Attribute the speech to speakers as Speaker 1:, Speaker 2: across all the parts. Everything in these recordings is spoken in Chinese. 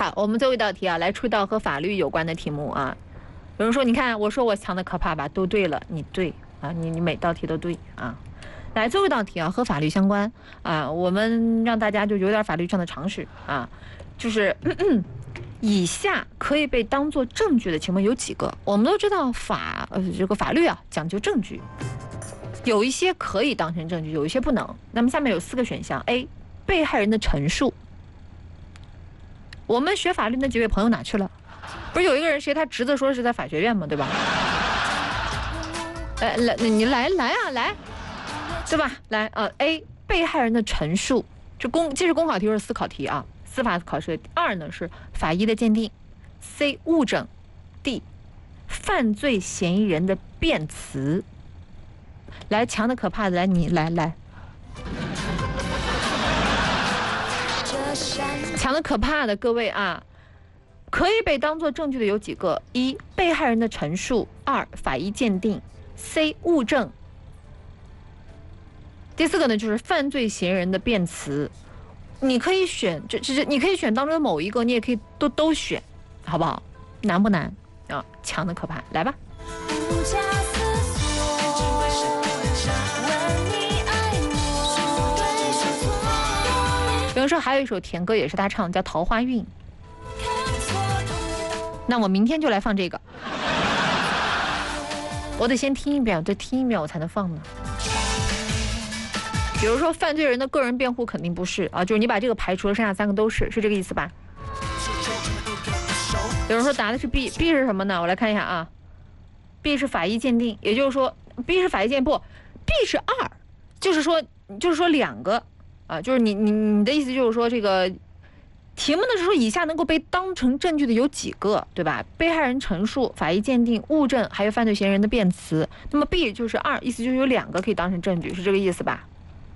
Speaker 1: 好，我们最后一道题啊，来出一道和法律有关的题目啊。有人说，你看我说我强的可怕吧，都对了，你对啊，你每道题都对啊。来，最后一道题啊，和法律相关啊，我们让大家就有点法律上的常识啊，就是以下可以被当作证据的情况有几个？我们都知道这个法律啊讲究证据，有一些可以当成证据，有一些不能。那么下面有4个选项 ：A. 被害人的陈述。我们学法律那几位朋友哪去了？不是有一个人谁他侄子说是在法学院吗？对吧？来，你来啊，来，对吧？来，A. 被害人的陈述，这是公考题或者思考题啊，司法考试。2呢是法医的鉴定 ，C. 物证 ，D. 犯罪嫌疑人的辩词。来，强的可怕的，来你来。强的可怕的各位啊，可以被当作证据的有几个：1. 被害人的陈述；2. 法医鉴定；C. 物证。第4个呢，就是犯罪嫌疑人的辩词。你可以选，你可以选当中的某一个，你也可以都选，好不好？难不难啊？强的可怕，来吧。比如说还有一首甜歌也是他唱，叫《桃花运》。那我明天就来放这个，我得先听一遍，我才能放呢。比如说犯罪人的个人辩护肯定不是啊，就是你把这个排除了，剩下3个都是这个意思吧？有人说答的是 B 是什么呢？我来看一下啊 ，B 是法医鉴定，也就是说 B 是法医鉴定不 ，B 是2，就是说2个啊，就是你的意思就是说这个题目呢是说以下能够被当成证据的有几个，对吧？被害人陈述、法医鉴定、物证，还有犯罪嫌疑人的辩词。那么 B 就是2，意思就是有2个可以当成证据，是这个意思吧？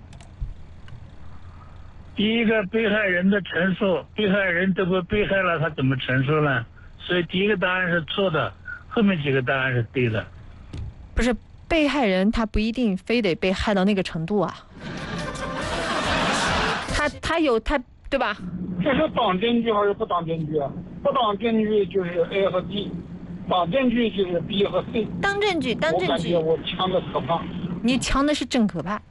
Speaker 2: 第一个被害人的陈述，被害人都被被害了，他怎么陈述呢？所以第一个答案是错的，后面几个答案是对的。
Speaker 1: 不是，被害人他不一定非得被害到那个程度啊，他有对吧？
Speaker 3: 这是当证据还是不当证据啊？不当证据就是 A 和 D， 当证据就是 B 和 C。
Speaker 1: 当证据。
Speaker 3: 我感觉我强的可怕。
Speaker 1: 你强的是真可怕。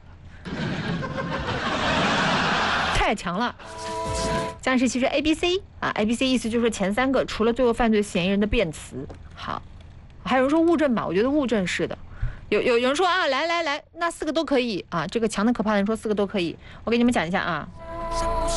Speaker 1: 太强了，像是其实 ABC 啊 ，ABC 意思就是说前3个除了最后犯罪嫌疑人的辩词。好，还有人说物证吧，我觉得物证是的。有人说啊，来，那4个都可以啊，这个强的可怕的人说4个都可以。我给你们讲一下啊。